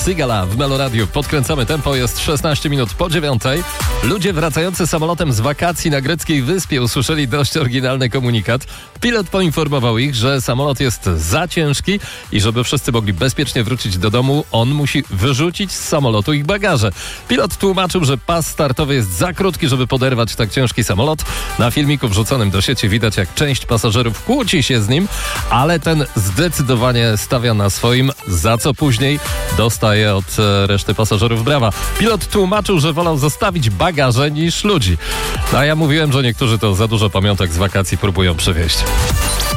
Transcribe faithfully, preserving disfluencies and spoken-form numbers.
Sigala w Meloradiu. Podkręcamy tempo, jest szesnaście minut po dziewiątej. Ludzie wracający samolotem z wakacji na greckiej wyspie usłyszeli dość oryginalny komunikat. Pilot poinformował ich, że samolot jest za ciężki i żeby wszyscy mogli bezpiecznie wrócić do domu, on musi wyrzucić z samolotu ich bagaże. Pilot tłumaczył, że pas startowy jest za krótki, żeby poderwać tak ciężki samolot. Na filmiku wrzuconym do sieci widać, jak część pasażerów kłóci się z nim, ale ten zdecydowanie stawia na swoim, za co później dostaje od reszty pasażerów brawa. Pilot tłumaczył, że wolał zostawić bagaże niż ludzi. A ja mówiłem, że niektórzy to za dużo pamiątek z wakacji próbują przywieźć.